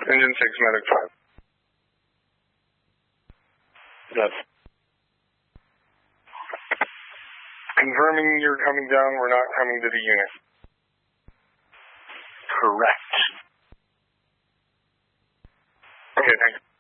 Engine 6, Medic 5. Yes. Confirming you're coming down, we're not coming to the unit. Correct. Okay, thanks.